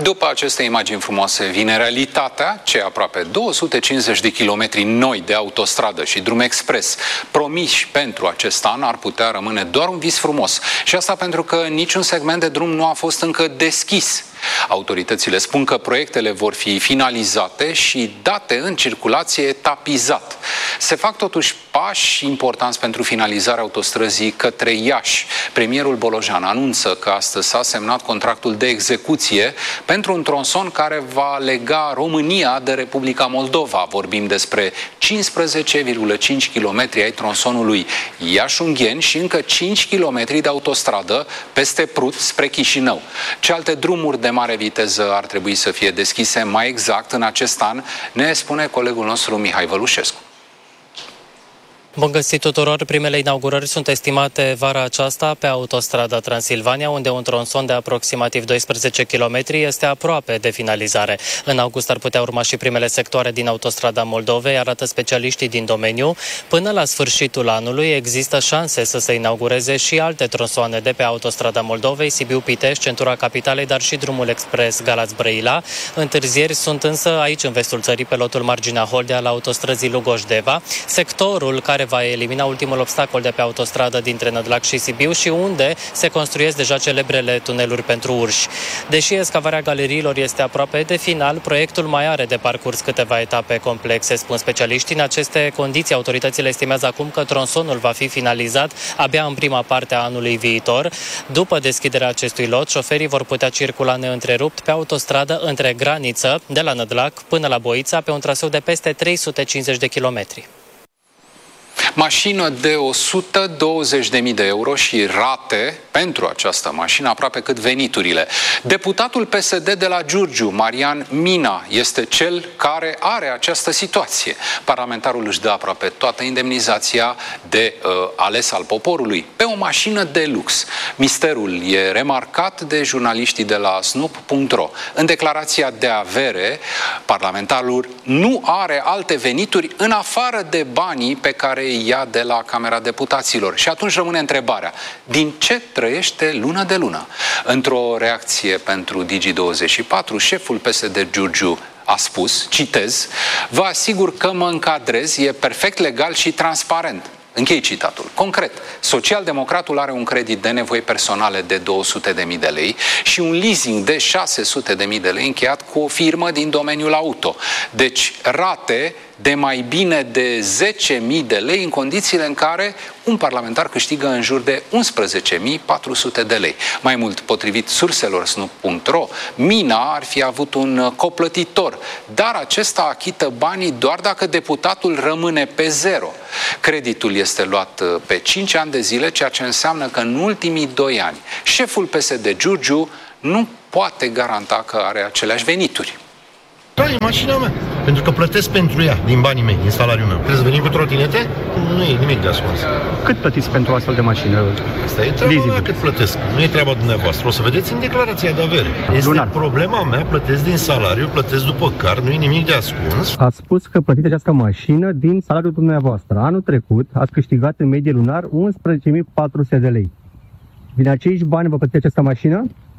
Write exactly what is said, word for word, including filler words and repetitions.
După aceste imagini frumoase vine realitatea, cei aproape două sute cincizeci de kilometri noi de autostradă și drum expres promiși pentru acest an ar putea rămâne doar un vis frumos. Și asta pentru că niciun segment de drum nu a fost încă deschis. Autoritățile spun că proiectele vor fi finalizate și date în circulație etapizat. Se fac totuși pași importanți pentru finalizarea autostrăzii către Iași. Premierul Bolojan anunță că astăzi s-a semnat contractul de execuție pentru un tronson care va lega România de Republica Moldova. Vorbim despre cincisprezece virgulă cinci kilometri ai tronsonului Iași-Ungheni și încă cinci kilometri de autostradă peste Prut spre Chișinău. Ce alte drumuri de mare viteză ar trebui să fie deschise mai exact în acest an, ne spune colegul nostru Mihai Vălușescu. Bun găsit tuturor! Primele inaugurări sunt estimate vara aceasta pe autostrada Transilvania, unde un tronson de aproximativ doisprezece kilometri este aproape de finalizare. În august ar putea urma și primele sectoare din autostrada Moldovei, arată specialiștii din domeniu. Până la sfârșitul anului există șanse să se inaugureze și alte tronsoane de pe autostrada Moldovei, Sibiu-Pitești, centura capitalei, dar și drumul expres Galați-Brăila. Întârzieri sunt însă aici, în vestul țării, pe lotul Marginea Holdea, la autostrăzii Lugoș-Deva, sectorul care va elimina ultimul obstacol de pe autostradă dintre Nădlac și Sibiu și unde se construiesc deja celebrele tuneluri pentru urși. Deși excavarea galeriilor este aproape de final, proiectul mai are de parcurs câteva etape complexe, spun specialiștii. În aceste condiții, autoritățile estimează acum că tronsonul va fi finalizat abia în prima parte a anului viitor. După deschiderea acestui lot, șoferii vor putea circula neîntrerupt pe autostradă între Graniță, de la Nădlac până la Boița, pe un traseu de peste trei sute cincizeci de kilometri. Mașină de o sută douăzeci de mii de euro și rate pentru această mașină aproape cât veniturile. Deputatul P S D de la Giurgiu, Marian Mina, este cel care are această situație. Parlamentarul își dă aproape toată indemnizația de uh, ales al poporului pe o mașină de lux. Misterul e remarcat de jurnaliștii de la snoop punct ro. În declarația de avere, parlamentarul nu are alte venituri în afară de banii pe care ia de la Camera Deputaților. Și atunci rămâne întrebarea: din ce trăiește lună de lună? Într-o reacție pentru Digi douăzeci și patru, șeful P S D Giurgiu a spus, citez: "Vă asigur că mă încadrez, e perfect legal și transparent." Închei citatul. Concret, socialdemocratul are un credit de nevoi personale de două sute de mii de lei și un leasing de șase sute de mii de lei încheiat cu o firmă din domeniul auto. Deci rate de mai bine de zece mii de lei în condițiile în care un parlamentar câștigă în jur de unsprezece mii patru sute de lei. Mai mult, potrivit surselor snoop punct ro, Mina ar fi avut un coplătitor, dar acesta achită banii doar dacă deputatul rămâne pe zero. Creditul este luat pe cinci ani de zile, ceea ce înseamnă că în ultimii doi ani șeful P S D Giurgiu nu poate garanta că are aceleași venituri. Da, e mașina mea, pentru că plătesc pentru ea, din banii mei, din salariul meu. Trebuie să venim cu trotinete? Nu e nimic de ascuns. Cât plătiți pentru astfel de mașină? Asta e treaba mea, cât plătesc. Nu e treaba dumneavoastră. O să vedeți în declarația de avere. Este lunar. Problema mea, plătesc din salariu, plătesc după card, nu e nimic de ascuns. Ați spus că plătiți această mașină din salariul dumneavoastră. Anul trecut ați câștigat în medie lunar unsprezece mii patru sute de lei. Din acești bani vă plătiți această mașină?